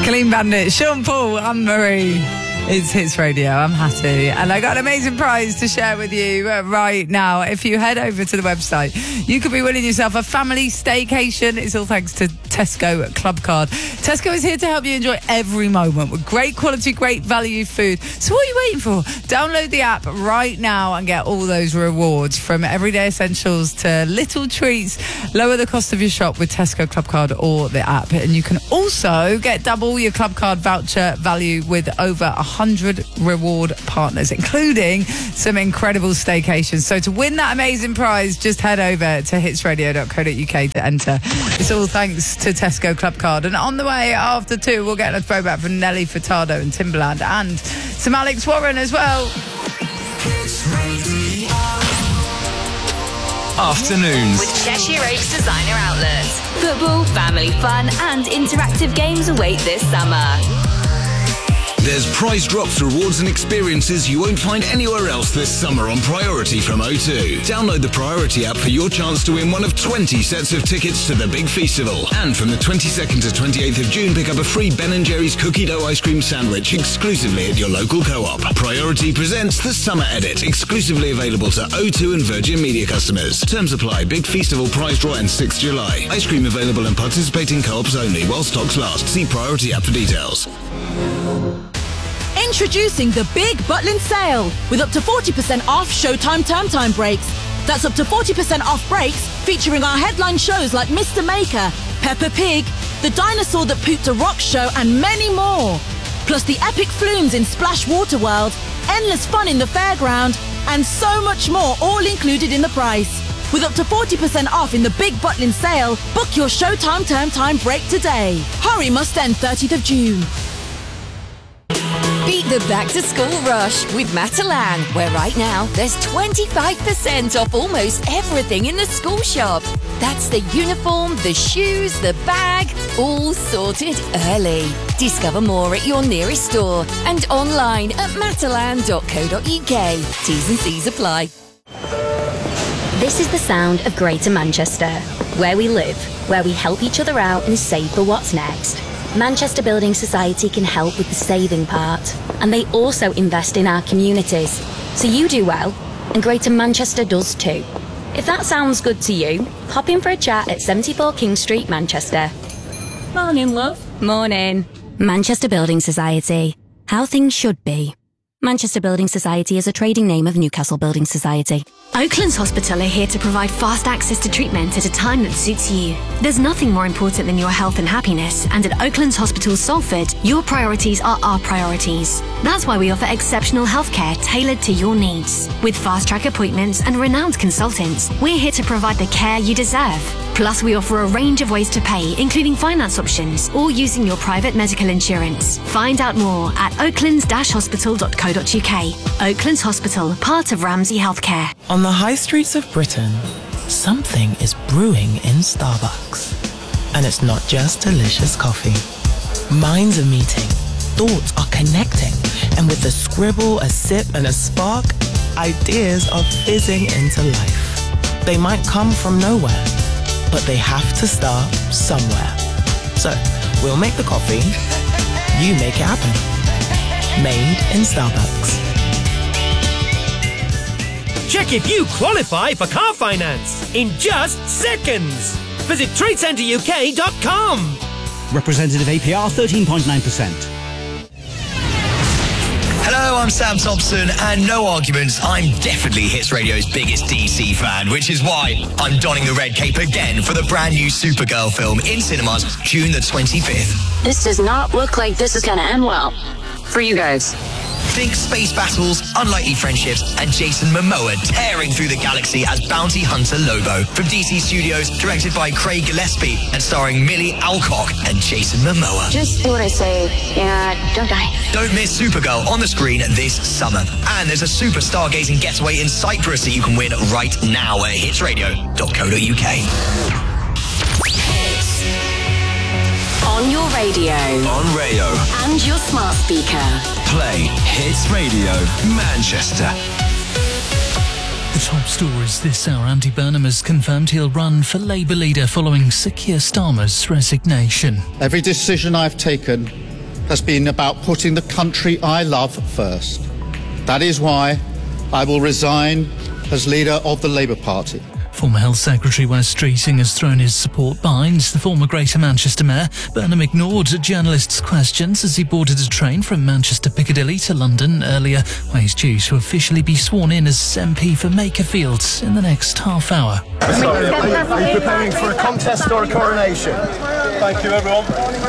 Clean Bandit, Sean Paul, Anne-Marie. It's Hits Radio. I'm Hattie, and I got an amazing prize to share with you right now. If you head over to the website, you could be winning yourself a family staycation. It's all thanks to Tesco Club Card. Tesco is here to help you enjoy every moment with great quality, great value food. So what are you waiting for? Download the app right now and get all those rewards, from everyday essentials to little treats. Lower the cost of your shop with Tesco Club Card or the app. And you can also get double your Club Card voucher value with over 100 reward partners, including some incredible staycations. So to win that amazing prize, just head over to hitsradio.co.uk to enter. It's all thanks to Tesco Club Card. And on the way after 2, we'll get a throwback from Nelly Furtado and Timbaland, and some Alex Warren as well. Afternoons with Cheshire Oaks Designer Outlets. Football, family fun and interactive games await this summer. There's prize drops, rewards and experiences you won't find anywhere else this summer on Priority from O2. Download the Priority app for your chance to win one of 20 sets of tickets to the Big Festival. And from the 22nd to 28th of June, pick up a free Ben & Jerry's cookie dough ice cream sandwich exclusively at your local co-op. Priority presents the Summer Edit, exclusively available to O2 and Virgin Media customers. Terms apply. Big Festival prize draw ends 6th July. Ice cream available in participating co-ops only while stocks last. See Priority app for details. Introducing the Big Butlin Sale with up to 40% off Showtime Term Time breaks. That's up to 40% off breaks featuring our headline shows like Mr. Maker, Peppa Pig, The Dinosaur That Pooped a Rock Show and many more. Plus the epic flumes in Splash Water World, endless fun in the fairground and so much more, all included in the price. With up to 40% off in the Big Butlin Sale, book your Showtime Term Time break today. Hurry must end 30th of June. Beat the back-to-school rush with Matalan, where right now there's 25% off almost everything in the school shop. That's the uniform, the shoes, the bag, all sorted early. Discover more at your nearest store and online at matalan.co.uk. T's and C's apply. This is the sound of Greater Manchester, where we live, where we help each other out and save for what's next. Manchester Building Society can help with the saving part, and they also invest in our communities. So you do well, and Greater Manchester does too. If that sounds good to you, hop in for a chat at 74 King Street, Manchester. Morning, love. Morning. Manchester Building Society. How things should be. Manchester Building Society is a trading name of Newcastle Building Society. Oaklands Hospital are here to provide fast access to treatment at a time that suits you. There's nothing more important than your health and happiness, and at Oaklands Hospital Salford, your priorities are our priorities. That's why we offer exceptional healthcare tailored to your needs. With fast-track appointments and renowned consultants, we're here to provide the care you deserve. Plus, we offer a range of ways to pay, including finance options or using your private medical insurance. Find out more at oaklands-hospital.co.uk. Oaklands Hospital, part of Ramsay Healthcare. On the high streets of Britain, something is brewing in Starbucks. And it's not just delicious coffee. Minds are meeting, thoughts are connecting, and with a scribble, a sip, and a spark, ideas are fizzing into life. They might come from nowhere, but they have to start somewhere. So, we'll make the coffee, you make it happen. Made in Starbucks. Check if you qualify for car finance in just seconds. Visit TradeCenterUK.com. Representative APR 13.9%. Hello, I'm Sam Thompson, and no arguments, I'm definitely Hits Radio's biggest DC fan, which is why I'm donning the red cape again for the brand new Supergirl film in cinemas June the 25th. This does not look like this is going to end well for you guys. Think space battles, unlikely friendships, and Jason Momoa tearing through the galaxy as bounty hunter Lobo. From DC Studios, directed by Craig Gillespie, and starring Millie Alcock and Jason Momoa. Just do what I say, and don't die. Don't miss Supergirl on the screen this summer. And there's a super stargazing getaway in Cyprus that you can win right now at hitsradio.co.uk. On your radio. on radio. And your smart speaker. Play Hits Radio Manchester. The top stories this hour. Andy Burnham has confirmed he'll run for Labour leader following Sir Keir Starmer's resignation. Every decision I've taken has been about putting the country I love first. That is why I will resign as leader of the Labour Party. Former Health Secretary Wes Streeting has thrown his support behind the former Greater Manchester Mayor. Burnham ignored journalists' questions as he boarded a train from Manchester Piccadilly to London earlier, where he's due to officially be sworn in as MP for Makerfield in the next half hour. So, are you preparing for a contest or a coronation? Thank you, everyone.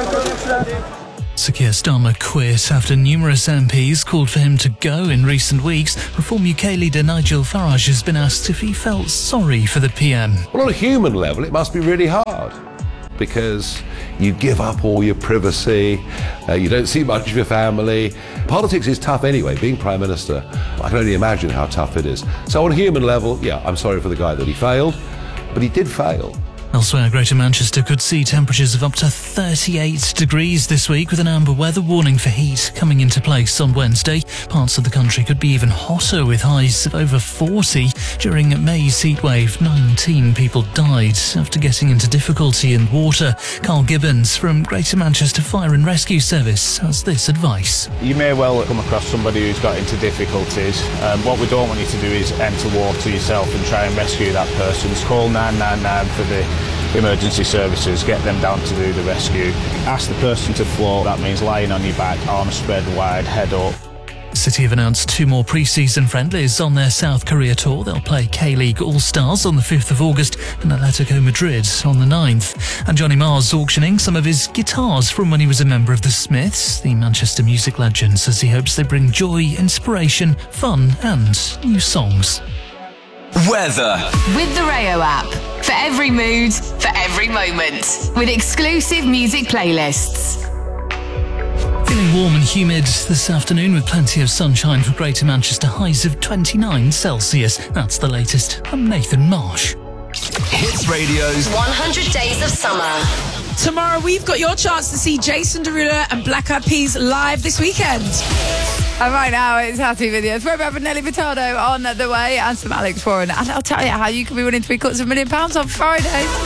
Sir Keir Starmer quit after numerous MPs called for him to go in recent weeks. Reform UK leader Nigel Farage has been asked if he felt sorry for the PM. Well, on a human level, it must be really hard because you give up all your privacy, you don't see much of your family. Politics is tough anyway, being Prime Minister. I can only imagine how tough it is. So on a human level, yeah, I'm sorry for the guy that he failed, but he did fail. Elsewhere, Greater Manchester could see temperatures of up to 38 degrees this week, with an amber weather warning for heat coming into place on Wednesday. Parts of the country could be even hotter, with highs of over 40. During May's heatwave, 19 people died after getting into difficulty in water. Carl Gibbons from Greater Manchester Fire and Rescue Service has this advice. You may well come across somebody who's got into difficulties. What we don't want you to do is enter water yourself and try and rescue that person. Just call 999 for the emergency services, get them down to do the rescue. Ask the person to float, that means lying on your back, arms spread wide, head up. City have announced 2 more pre-season friendlies on their South Korea tour. They'll play K-League All-Stars on the 5th of August and Atletico Madrid on the 9th. And Johnny Marr's auctioning some of his guitars from when he was a member of the Smiths. The Manchester music legend says he hopes they bring joy, inspiration, fun and new songs. Weather. With the Rayo app. For every mood, for every moment. With exclusive music playlists. Feeling warm and humid this afternoon with plenty of sunshine for Greater Manchester, highs of 29 Celsius. That's the latest. I'm Nathan Marsh. Hits Radio's 100 Days of Summer. Tomorrow we've got your chance to see Jason Derulo and Black Eyed Peas live this weekend. And right now it's Happy Video. Throwback with Nelly Furtado on the way and some Alex Warren. And I'll tell you how you can be winning £750,000 on Friday.